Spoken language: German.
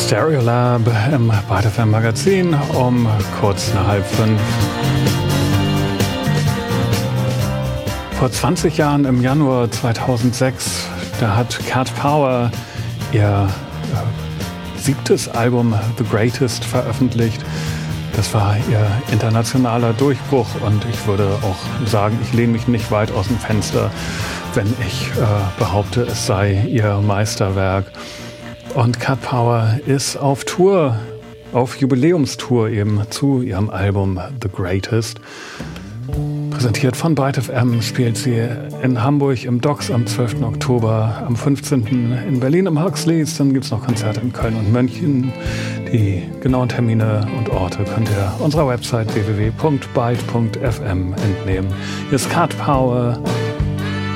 Stereolab im Byte FM Magazin um kurz nach 4:30. Vor 20 Jahren, im Januar 2006, da hat Cat Power ihr 7. Album The Greatest veröffentlicht. Das war ihr internationaler Durchbruch und ich würde auch sagen, ich lehne mich nicht weit aus dem Fenster, wenn ich behaupte, es sei ihr Meisterwerk. Und Cat Power ist auf Tour, auf Jubiläumstour eben zu ihrem Album The Greatest. Präsentiert von Byte FM spielt sie in Hamburg im Docks am 12. Oktober, am 15. in Berlin im Huxleys. Dann gibt es noch Konzerte in Köln und München. Die genauen Termine und Orte könnt ihr unserer Website www.byte.fm entnehmen. Hier ist Cat Power